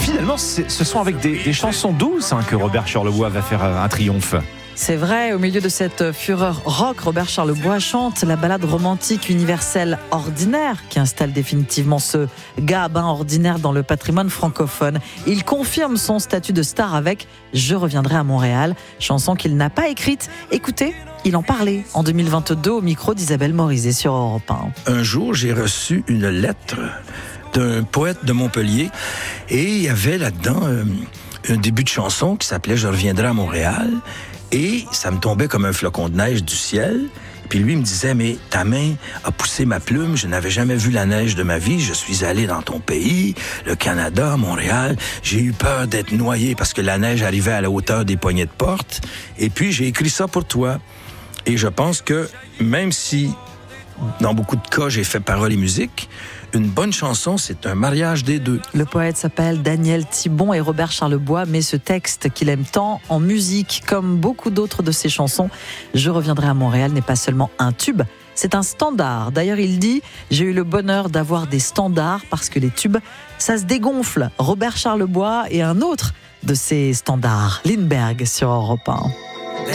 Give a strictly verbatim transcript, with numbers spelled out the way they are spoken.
finalement, c'est, ce sont avec des, des chansons douces hein, que Robert Charlebois va faire un triomphe. C'est vrai, au milieu de cette fureur rock, Robert Charlebois chante la ballade romantique universelle Ordinaire, qui installe définitivement ce gabin ordinaire dans le patrimoine francophone. Il confirme son statut de star avec « Je reviendrai à Montréal », chanson qu'il n'a pas écrite. Écoutez, il en parlait en deux mille vingt-deux au micro d'Isabelle Morizet sur Europe un. Un jour, j'ai reçu une lettre d'un poète de Montpellier et il y avait là-dedans euh, un début de chanson qui s'appelait « Je reviendrai à Montréal ». Et ça me tombait comme un flocon de neige du ciel. Puis lui me disait, mais ta main a poussé ma plume, je n'avais jamais vu la neige de ma vie, je suis allé dans ton pays, le Canada, Montréal, j'ai eu peur d'être noyé parce que la neige arrivait à la hauteur des poignées de porte. Et puis j'ai écrit ça pour toi. Et je pense que même si, dans beaucoup de cas, j'ai fait paroles et musique, une bonne chanson, c'est un mariage des deux. Le poète s'appelle Daniel Thibon et Robert Charlebois met ce texte qu'il aime tant en musique. Comme beaucoup d'autres de ses chansons, Je reviendrai à Montréal n'est pas seulement un tube, c'est un standard. D'ailleurs, il dit « J'ai eu le bonheur d'avoir des standards parce que les tubes, ça se dégonfle ». Robert Charlebois et un autre de ses standards, Lindbergh sur Europe un.